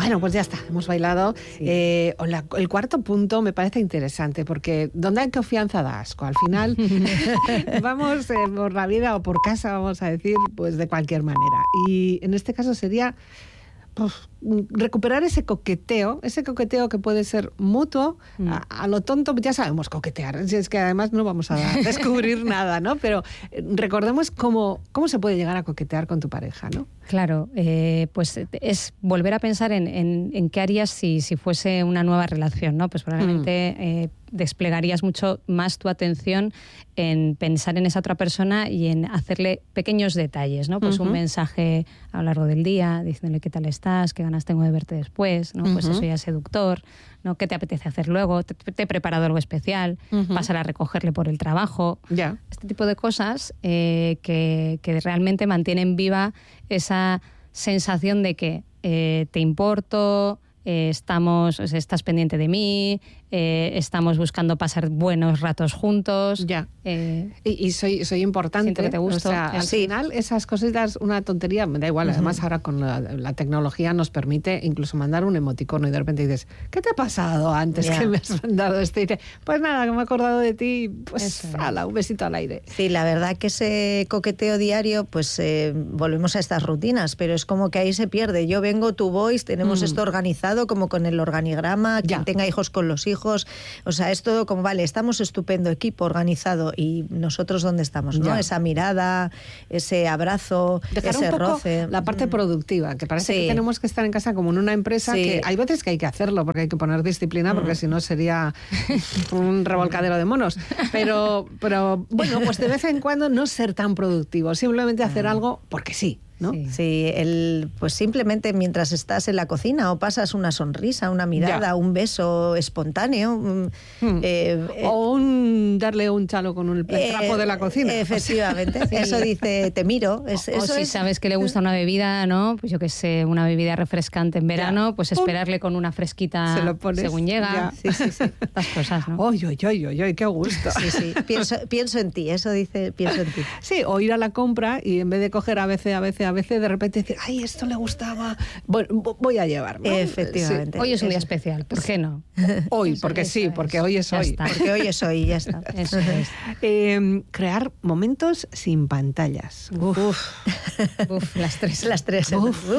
Bueno, pues ya está, hemos bailado. Sí. El cuarto punto me parece interesante, porque ¿dónde hay confianza da asco? Al final vamos por la vida o por casa, vamos a decir, pues de cualquier manera. Y en este caso sería recuperar ese coqueteo que puede ser mutuo. A lo tonto ya sabemos coquetear, si es que además no vamos a descubrir nada, ¿no? Pero recordemos cómo se puede llegar a coquetear con tu pareja, ¿no? Claro, pues es volver a pensar en qué harías si fuese una nueva relación, ¿no? Pues probablemente desplegarías mucho más tu atención en pensar en esa otra persona y en hacerle pequeños detalles, ¿no? Pues un mensaje a lo largo del día diciéndole qué tal estás, qué ganas tengo de verte después, ¿no? Pues eso ya es seductor, ¿no? ¿Qué te apetece hacer luego? ¿Te he preparado algo especial? Pasar a recogerle por el trabajo. Yeah. Este tipo de cosas que realmente mantienen viva esa sensación de que te importo, estás pendiente de mí, estamos buscando pasar buenos ratos juntos. Ya. Y soy importante. Siento que te gusto. O sea, al final esas cositas, una tontería, me da igual. Además ahora con la tecnología nos permite incluso mandar un emoticono y de repente dices, ¿qué te ha pasado antes que me has mandado esto? Y dices, pues nada, que me he acordado de ti, pues ala, un besito al aire. Sí, la verdad que ese coqueteo diario, pues volvemos a estas rutinas, pero es como que ahí se pierde. Yo vengo, tú voy, tenemos esto organizado como con el organigrama, quien tenga hijos con los hijos. O sea, es todo como, vale, estamos estupendo, equipo organizado, y nosotros ¿dónde estamos? ¿No? Esa mirada, ese abrazo, dejar ese un poco roce. La parte productiva, que parece que tenemos que estar en casa como en una empresa, que hay veces que hay que hacerlo porque hay que poner disciplina, porque si no sería un revolcadero de monos. Pero bueno, pues de vez en cuando no ser tan productivo, simplemente hacer algo porque sí. ¿No? Sí, pues simplemente mientras estás en la cocina o pasas una sonrisa, una mirada, un beso espontáneo. O darle un chalo con el trapo de la cocina. Efectivamente, eso dice, te miro. Si sabes que le gusta una bebida, ¿no? Pues yo qué sé, una bebida refrescante en verano, pues esperarle con una fresquita según llega. Sí. Estas cosas, ¿no? ¡Oy, qué gusto! Sí. Pienso en ti, eso dice, pienso en ti. Sí, o ir a la compra y en vez de coger a veces de repente decir, ay, esto le gustaba, bueno, voy a llevar, ¿no? Efectivamente. Hoy es un día especial, ¿por qué no? Hoy, porque sí, porque hoy es hoy. Porque hoy es hoy, ya está. Eso es. Crear momentos sin pantallas. Las tres.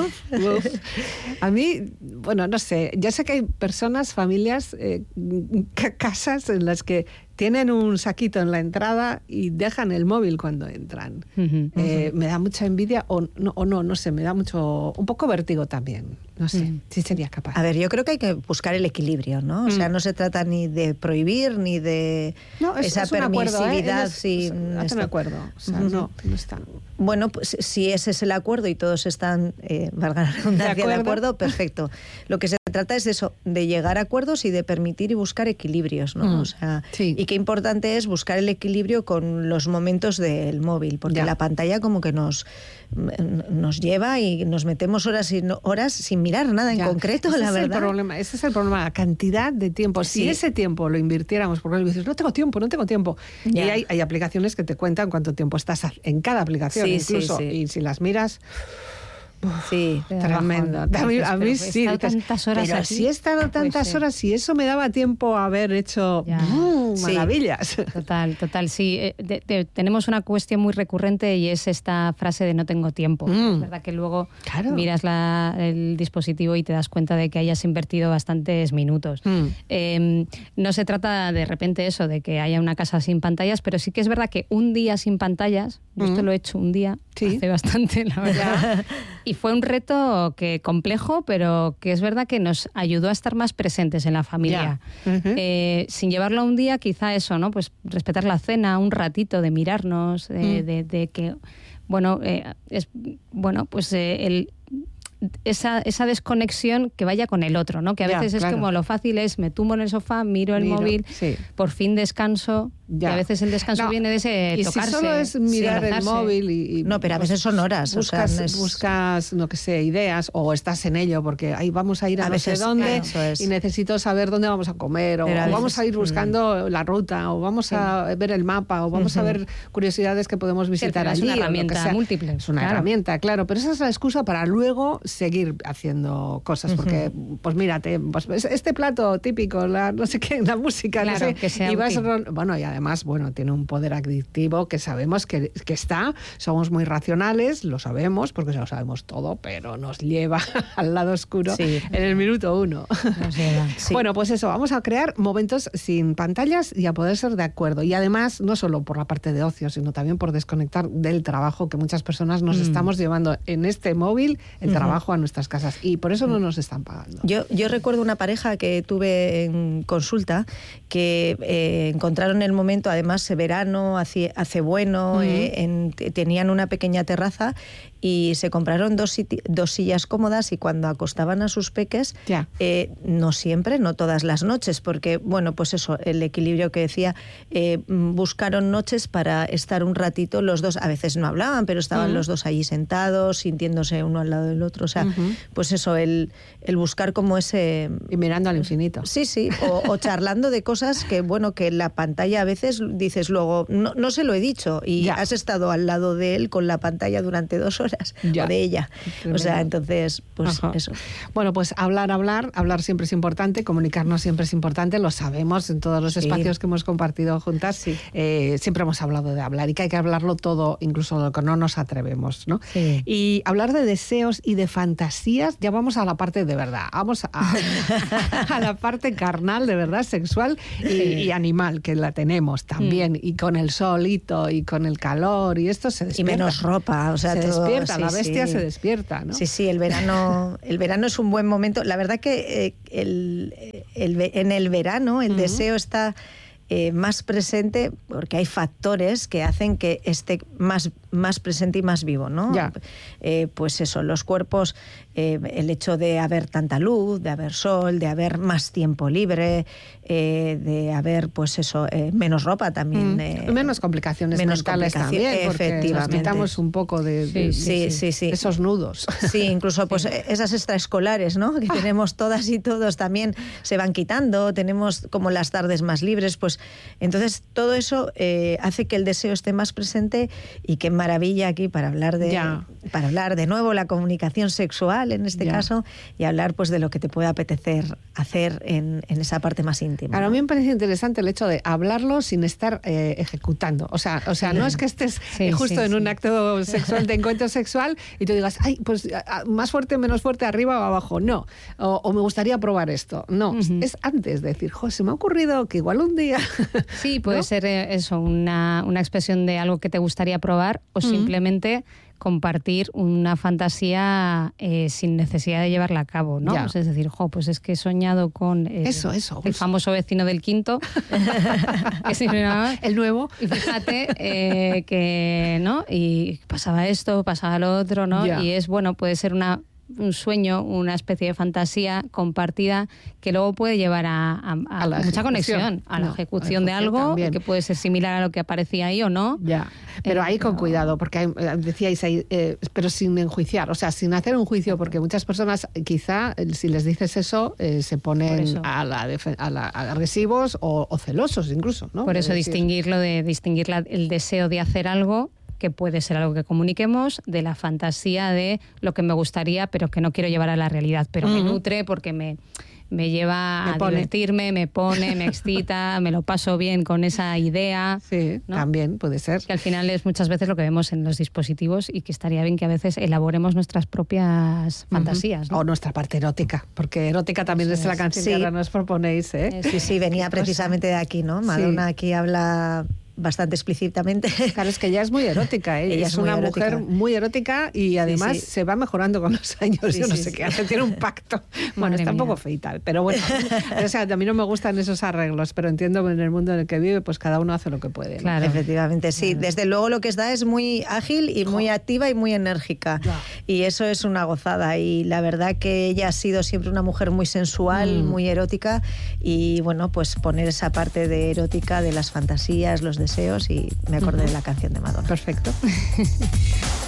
A mí, bueno, no sé, ya sé que hay personas, familias, casas en las que tienen un saquito en la entrada y dejan el móvil cuando entran. Me da mucha envidia o no sé, me da un poco vértigo también. No sé, si sería capaz. A ver, yo creo que hay que buscar el equilibrio, ¿no? O sea, no se trata ni de prohibir ni de esa permisividad. Hacen un acuerdo. O sea, no están. Bueno, pues si ese es el acuerdo y todos están, valga la redundancia, de acuerdo, perfecto. Lo que se trata es eso, de llegar a acuerdos y de permitir y buscar equilibrios, ¿no? O sea, y qué importante es buscar el equilibrio con los momentos del móvil, porque la pantalla como que nos lleva y nos metemos horas y horas sin mirar nada en concreto, la verdad. Ese es el problema, la cantidad de tiempo. Si ese tiempo lo invirtiéramos, porque dices, no tengo tiempo. Y hay aplicaciones que te cuentan cuánto tiempo estás en cada aplicación, incluso. Y si las miras... tremendo. A mí sí. Tantas horas pero aquí, si he estado tantas horas, y eso me daba tiempo a haber hecho maravillas. Total, sí. Tenemos una cuestión muy recurrente y es esta frase de no tengo tiempo. Es verdad que luego miras el dispositivo y te das cuenta de que hayas invertido bastantes minutos. No se trata de repente eso, de que haya una casa sin pantallas, pero sí que es verdad que un día sin pantallas, yo esto lo he hecho un día, hace bastante, la verdad. Y fue un reto complejo, pero que es verdad que nos ayudó a estar más presentes en la familia. Sin llevarlo a un día, quizá eso, ¿no? Pues respetar la cena, un ratito de mirarnos, de que, esa desconexión que vaya con el otro, ¿no? Que a veces es como lo fácil es, me tumbo en el sofá, miro el móvil, por fin descanso, Y a veces el descanso viene de ese tocarse. Si solo es mirar el móvil y no, pero a veces son horas. Buscas, no que sé, ideas, o estás en ello porque ahí vamos a ir a no sé dónde y necesito saber dónde vamos a comer, o vamos a ir buscando la ruta, o vamos a ver el mapa, o vamos a ver curiosidades que podemos visitar allí. Es una herramienta múltiple. Es una herramienta, claro, pero esa es la excusa para luego seguir haciendo cosas, porque, pues mírate, pues este plato típico, no sé qué, la música, claro, no sé, que sea y bueno, y además, bueno, tiene un poder adictivo que sabemos que está, somos muy racionales, lo sabemos, porque lo sabemos todo, pero nos lleva al lado oscuro en el minuto 1. Bueno, pues eso, vamos a crear momentos sin pantallas y a poder ser de acuerdo. Y además, no solo por la parte de ocio, sino también por desconectar del trabajo, que muchas personas nos estamos llevando en este móvil el trabajo a nuestras casas, y por eso no nos están pagando. Yo recuerdo una pareja que tuve en consulta que encontraron el momento, además verano, hace bueno, tenían una pequeña terraza y se compraron dos sillas cómodas, y cuando acostaban a sus peques, no siempre, no todas las noches, porque, bueno, pues eso, el equilibrio que decía, buscaron noches para estar un ratito los dos, a veces no hablaban, pero estaban los dos allí sentados, sintiéndose uno al lado del otro, o sea, pues eso, el buscar como ese... Y mirando al infinito. Sí, o charlando de cosas que, bueno, que la pantalla a veces dices luego, no se lo he dicho, y has estado al lado de él con la pantalla durante 2 horas. O de ella. Tremendo. O sea, entonces, pues eso. Bueno, pues hablar siempre es importante, comunicarnos siempre es importante, lo sabemos en todos los espacios que hemos compartido juntas. Siempre hemos hablado de hablar, y que hay que hablarlo todo, incluso lo que no nos atrevemos, ¿no? Sí. Y hablar de deseos y de fantasías, ya vamos a la parte de verdad, vamos a la parte carnal, de verdad, sexual y animal, que la tenemos también, y con el solito y con el calor, y esto se despierta. Y menos ropa, o sea, se despierta, la bestia se despierta, ¿no? Sí, el verano es un buen momento. La verdad que en el verano el deseo está más presente, porque hay factores que hacen que esté más presente y más vivo, ¿no? Pues eso, los cuerpos, el hecho de haber tanta luz, de haber sol, de haber más tiempo libre, de haber, pues eso, menos ropa también. Menos complicaciones mentales también, porque nos quitamos un poco de esos nudos. Sí, incluso pues esas extraescolares, ¿no? Que tenemos todas y todos también se van quitando, tenemos como las tardes más libres, pues entonces todo eso hace que el deseo esté más presente, y qué maravilla aquí para hablar de nuevo la comunicación sexual en este caso, y hablar pues de lo que te puede apetecer hacer en esa parte más íntima. Ahora, a mí me parece interesante el hecho de hablarlo sin estar ejecutando. O sea, no es que estés justo en un acto sexual, de encuentro sexual, y tú digas, ay, pues más fuerte, menos fuerte, arriba o abajo. No. O me gustaría probar esto. No. Es antes de decir, se me ha ocurrido que igual un día... Sí, puede ser eso, una expresión de algo que te gustaría probar, o simplemente compartir una fantasía sin necesidad de llevarla a cabo, ¿no? Pues es decir, pues es que he soñado con el famoso vecino del quinto, que siempre el nuevo, y fíjate que, ¿no? Y pasaba esto, pasaba lo otro, ¿no? Y es, bueno, puede ser un sueño, una especie de fantasía compartida que luego puede llevar a mucha conexión, a la ejecución de algo también, que puede ser similar a lo que aparecía ahí o no. Pero ahí con cuidado, porque decíais ahí, pero sin enjuiciar, o sea, sin hacer un juicio, porque muchas personas quizá, si les dices eso, se ponen agresivos o celosos incluso, ¿no? Por eso distinguir el deseo de hacer algo, que puede ser algo que comuniquemos, de la fantasía de lo que me gustaría, pero que no quiero llevar a la realidad, pero me nutre porque me lleva a divertirme, me excita, me lo paso bien con esa idea. Sí, ¿no? También puede ser. Que al final es muchas veces lo que vemos en los dispositivos, y que estaría bien que a veces elaboremos nuestras propias fantasías, ¿no? O nuestra parte erótica, porque erótica también es la canción que ahora nos proponéis, ¿eh? Sí, venía precisamente de aquí, ¿no? Madonna aquí habla bastante explícitamente. Claro, es que ella es muy erótica, ¿eh? Ella es una mujer muy erótica y además se va mejorando con los años. Yo no sé qué hace, tiene un pacto. Bueno, está un poco feita, pero bueno. O sea, a mí no me gustan esos arreglos, pero entiendo que en el mundo en el que vive, pues cada uno hace lo que puede, ¿no? Claro, efectivamente, sí. Claro. Desde luego lo que está es muy ágil y muy activa y muy enérgica. Y eso es una gozada. Y la verdad que ella ha sido siempre una mujer muy sensual, muy erótica. Y bueno, pues poner esa parte de erótica, de las fantasías, los deseos, y me acordé de la canción de Madonna. Perfecto.